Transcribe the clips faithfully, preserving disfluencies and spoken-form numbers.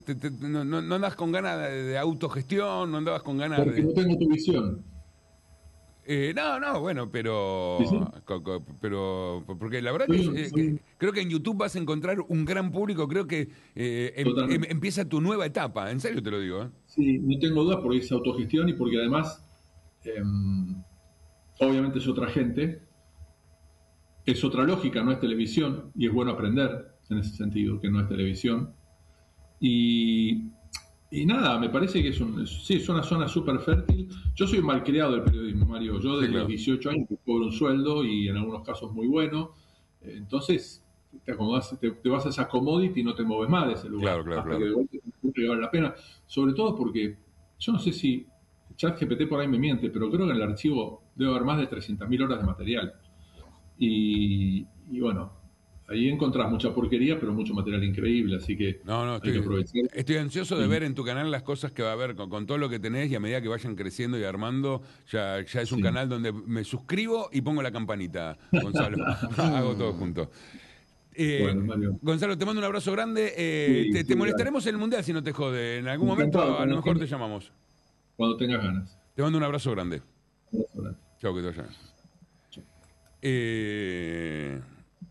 te, te, no, no, no andabas con ganas de, de autogestión, no andabas con ganas Porque de... no tengo tu visión. Eh, no, no, bueno, ¿Sí, pero, sí? co- co- pero porque la verdad que, Soy, es, un- eh, soy que creo que en YouTube vas a encontrar un gran público, creo que eh, em- em- totalmente. empieza tu nueva etapa, en serio te lo digo, ¿eh? Sí, no tengo dudas porque es autogestión y porque además, eh, obviamente es otra gente, es otra lógica, no es televisión, y es bueno aprender en ese sentido, que no es televisión. Y, y nada, me parece que es, un, es- sí, es una zona súper fértil. Yo soy un malcriado del periodismo, Mario. Yo Sí, desde los claro. dieciocho años que cobro un sueldo y en algunos casos muy bueno. Eh, Entonces, te, acomodas, te, te vas a esa commodity y no te mueves más de ese lugar. Claro, claro, Hasta que claro. de vuelta te encuentres que vale la pena. Sobre todo porque yo no sé si ChatGPT por ahí me miente, pero creo que en el archivo debe haber más de trescientas mil horas de material. Y, y bueno, ahí encontrás mucha porquería, pero mucho material increíble, así que No, no, hay que estoy, aprovechar. estoy ansioso de Y, ver en tu canal las cosas que va a haber con, con todo lo que tenés y a medida que vayan creciendo y armando, ya, ya es un sí. canal donde me suscribo y pongo la campanita, Gonzalo. Hago todo junto. Eh, Bueno, Mario. Gonzalo, te mando un abrazo grande. Eh, Sí, te, te sí, dale. molestaremos en el Mundial si no te jode. En algún Encantado, momento a lo cuando mejor te tengas, llamamos. cuando tengas ganas. Te mando un abrazo grande. Abrazo grande. Chao, que te vaya bien. Chao. Eh,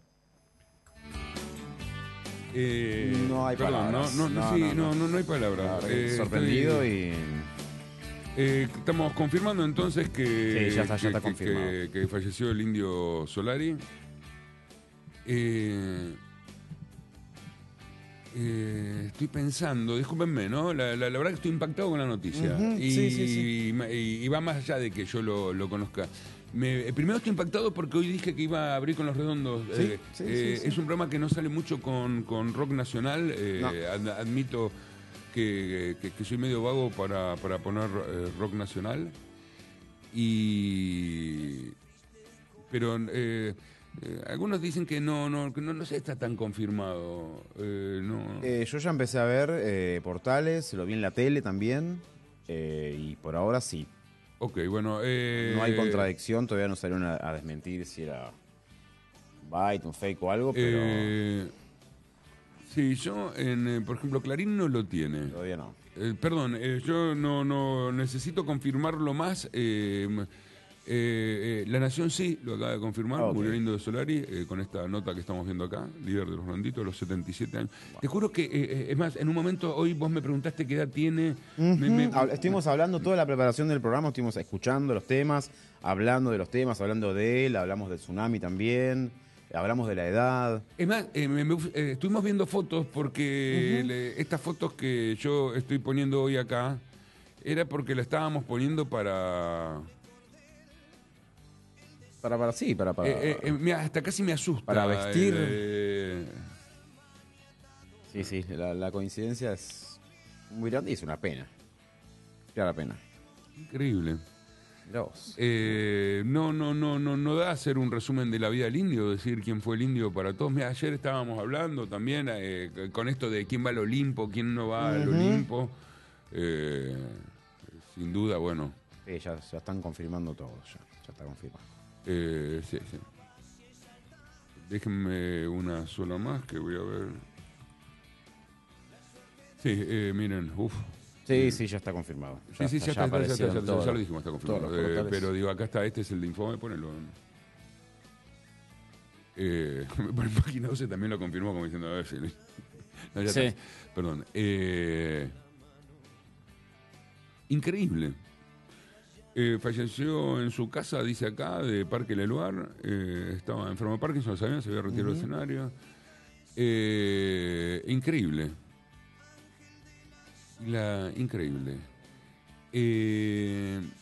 eh, No hay perdón, palabras. no, no, No, sí, no, no, no. no, no hay La palabras. verdad que Eh, sorprendido estoy- y. eh, estamos confirmando entonces que, Sí, ya está, ya que, está que- confirmado. que- que falleció el indio Solari. Eh, eh, estoy pensando, discúlpenme, ¿no? La, la- la verdad que estoy impactado con la noticia. Ujú, y, sí, sí, sí. y- y va más allá de que yo lo, lo conozca. Me- eh, primero estoy impactado porque hoy dije que iba a abrir con Los Redondos. Sí, Eh, sí, eh, sí, sí. Es un programa que no sale mucho con, con rock nacional. eh, No. ad- admito que, que- que soy medio vago para, para poner eh, rock nacional. Y. Pero. eh, eh, algunos dicen que no, no, que no, no sé, está tan confirmado. Eh, no. Eh, yo ya empecé a ver eh, portales, lo vi en la tele también. eh, y por ahora sí. Ok, bueno. eh, No hay contradicción, todavía no salieron a, a desmentir si era un byte, un fake o algo, pero eh, sí, yo, en, eh, por ejemplo, Clarín no lo tiene. todavía no. Eh, perdón, eh, yo no, no necesito confirmarlo más. eh, eh, eh, La Nación sí, lo acaba de confirmar, Ah, ok. murió el Indio de Solari, eh, con esta nota que estamos viendo acá, líder de los Ronditos, a los setenta y siete años. Te juro que, eh, eh, es más, en un momento hoy vos me preguntaste qué edad tiene. me- me- Ujú. Hab- Estuvimos hablando toda la preparación del programa, estuvimos escuchando los temas, hablando de los temas, hablando de él, hablamos del tsunami también, hablamos de la edad. Es más, eh, me- me- eh, estuvimos viendo fotos porque le- estas fotos que yo estoy poniendo hoy acá era porque la estábamos poniendo para... Para, para, sí, para, para. Eh, eh, eh, mira, hasta casi me asusta. Para vestir. eh, Sí, sí, la, la coincidencia es muy grande y es una pena. Clara pena. increíble. Mirá vos. Eh, no, no, no, no, no da hacer un resumen de la vida del indio, decir quién fue el indio para todos. Mira, ayer estábamos hablando también eh, con esto de quién va al Olimpo, quién no va al Ujú. Olimpo. Eh, sin duda, bueno. Sí, ya, ya están confirmando todo, ya, ya está confirmado. Eh, sí, sí. Déjenme una sola más que voy a ver. Sí, eh, miren, uff. Sí, sí, ya está confirmado. Sí, sí, ya, está, ya, está, ya, aparecieron está, ya, todos ya lo los- dijimos, está todos confirmado. los Eh, portales. pero digo, acá está, este es el de Infome, ponelo. Eh, por el página doce también lo confirmó como diciendo, a ver si... No, ya Sí. está. Perdón. Eh, increíble. Eh, falleció en su casa, dice acá, de Parque Leluar. Eh, estaba enfermo de Parkinson, ¿sabían? Se había retirado del escenario. Eh, increíble. La, increíble. Eh,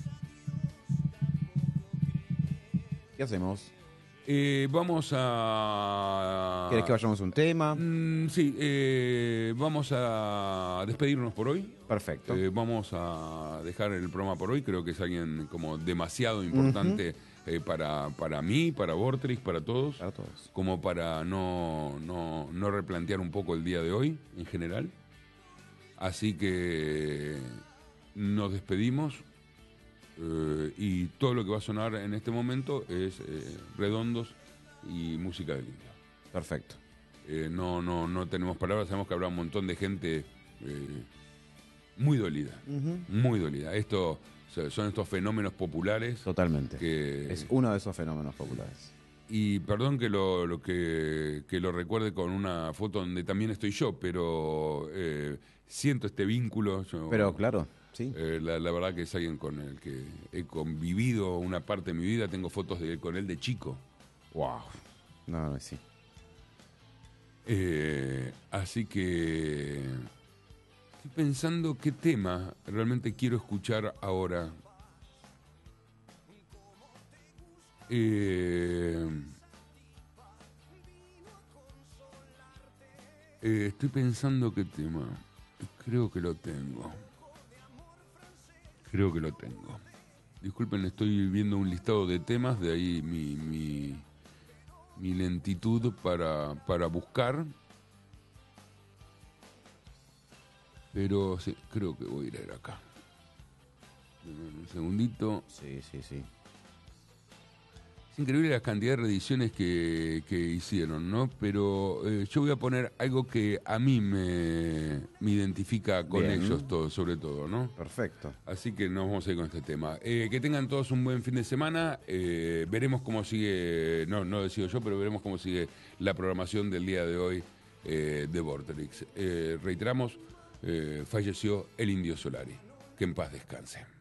¿Qué hacemos? eh, vamos a... ¿Quieres que vayamos a un tema? Mm, sí, eh, vamos a despedirnos por hoy. Perfecto. Eh, vamos a dejar el programa por hoy. Creo que es alguien como demasiado importante eh, para, para mí, para Vortrix, para todos. Para todos. Como para no, no, no replantear un poco el día de hoy en general. Así que nos despedimos. Eh, y todo lo que va a sonar en este momento es eh, Redondos y música del indio. Perfecto. Eh, no, no, no tenemos palabras, sabemos que habrá un montón de gente eh, muy dolida, Ujú. muy dolida. Esto o sea, son estos fenómenos populares. Totalmente. Que, Es uno de esos fenómenos populares. y perdón que lo, lo que, que lo recuerde con una foto donde también estoy yo, pero eh, siento este vínculo. Yo, Pero claro, sí. eh, la, la verdad que es alguien con el que he convivido una parte de mi vida. Tengo fotos de, con él de chico. Wow. No, no, sí. Eh, así que estoy pensando qué tema realmente quiero escuchar ahora. Eh, eh, estoy pensando qué tema. Creo que lo tengo. Creo que lo tengo. Disculpen, estoy viendo un listado de temas, de ahí mi, mi, mi lentitud para, para buscar. Pero sí, creo que voy a ir a acá. Un segundito. Sí, sí, sí. Es increíble la cantidad de reediciones que, que hicieron, ¿no? Pero eh, yo voy a poner algo que a mí me, me identifica con Bien. ellos todos, sobre todo, ¿no? Perfecto. Así que nos vamos a ir con este tema. Eh, que tengan todos un buen fin de semana. Eh, veremos cómo sigue, no, no decido yo, pero veremos cómo sigue la programación del día de hoy eh, de Vorterix. Eh, reiteramos, eh, falleció el Indio Solari. Que en paz descanse.